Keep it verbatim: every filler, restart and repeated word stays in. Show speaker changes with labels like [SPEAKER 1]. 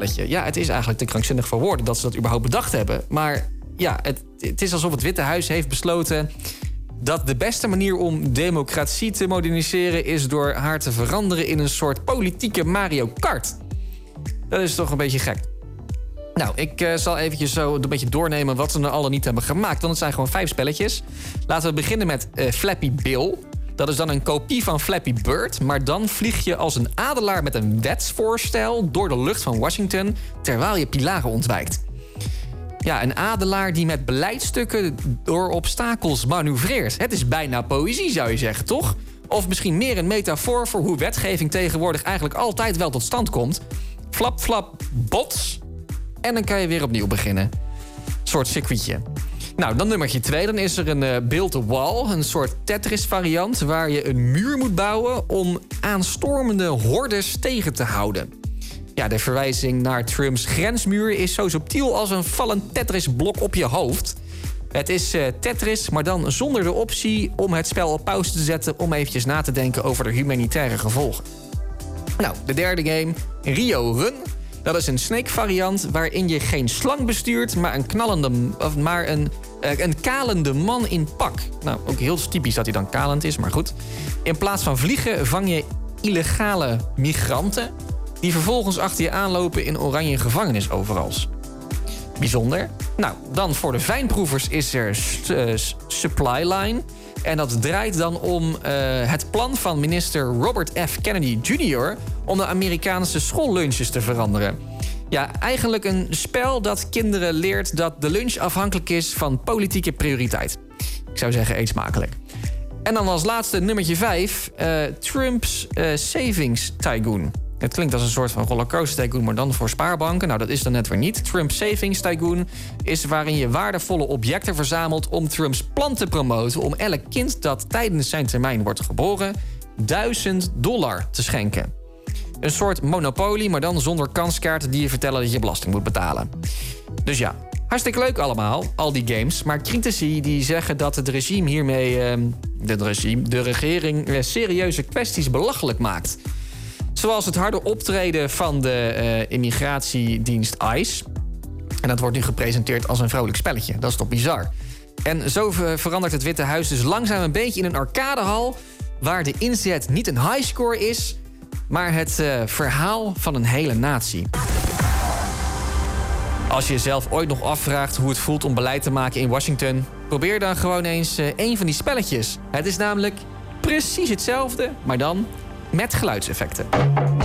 [SPEAKER 1] Ja, het is eigenlijk te krankzinnig voor woorden dat ze dat überhaupt bedacht hebben. Maar ja, het, het is alsof het Witte Huis heeft besloten dat de beste manier om democratie te moderniseren is door haar te veranderen in een soort politieke Mario Kart. Dat is toch een beetje gek. Nou, ik uh, zal eventjes zo een beetje doornemen wat ze er alle niet hebben gemaakt. Want het zijn gewoon vijf spelletjes. Laten we beginnen met uh, Flappy Bill. Dat is dan een kopie van Flappy Bird. Maar dan vlieg je als een adelaar met een wetsvoorstel door de lucht van Washington, terwijl je pilaren ontwijkt. Ja, een adelaar die met beleidstukken door obstakels manoeuvreert. Het is bijna poëzie, zou je zeggen, toch? Of misschien meer een metafoor voor hoe wetgeving tegenwoordig eigenlijk altijd wel tot stand komt. Flap, flap, bots. En dan kan je weer opnieuw beginnen. Een soort circuitje. Nou, dan nummertje twee. Dan is er een uh, build-a-wall. Een soort Tetris-variant waar je een muur moet bouwen om aanstormende hordes tegen te houden. Ja, de verwijzing naar Trumps grensmuur is zo subtiel als een vallend Tetris-blok op je hoofd. Het is uh, Tetris, maar dan zonder de optie om het spel op pauze te zetten om eventjes na te denken over de humanitaire gevolgen. Nou, de derde game, Rio Run. Dat is een Snake-variant waarin je geen slang bestuurt, maar een knallende, of maar een, uh, een kalende man in pak. Nou, ook heel typisch dat hij dan kalend is, maar goed. In plaats van vliegen vang je illegale migranten die vervolgens achter je aanlopen in oranje gevangenisoverals. Bijzonder. Nou, dan voor de fijnproevers is er uh, Supply Line. En dat draait dan om uh, het plan van minister Robert F. Kennedy junior om de Amerikaanse schoollunches te veranderen. Ja, eigenlijk een spel dat kinderen leert dat de lunch afhankelijk is van politieke prioriteit. Ik zou zeggen, eet smakelijk. En dan als laatste nummertje vijf, uh, Trump's uh, Savings Tycoon. Het klinkt als een soort van rollercoaster tycoon, maar dan voor spaarbanken. Nou, dat is dan net weer niet. Trump Savings Tycoon is waarin je waardevolle objecten verzamelt om Trumps plan te promoten om elk kind dat tijdens zijn termijn wordt geboren duizend dollar te schenken. Een soort Monopoly, maar dan zonder kanskaarten die je vertellen dat je belasting moet betalen. Dus ja, hartstikke leuk allemaal, al die games. Maar critici die zeggen dat het regime hiermee, uh, de, regime, de regering, uh, serieuze kwesties belachelijk maakt. Zoals het harde optreden van de uh, immigratiedienst ICE. En dat wordt nu gepresenteerd als een vrolijk spelletje. Dat is toch bizar? En zo verandert het Witte Huis dus langzaam een beetje in een arcadehal waar de inzet niet een highscore is, maar het uh, verhaal van een hele natie. Als je jezelf ooit nog afvraagt hoe het voelt om beleid te maken in Washington, probeer dan gewoon eens uh, een van die spelletjes. Het is namelijk precies hetzelfde, maar dan met geluidseffecten.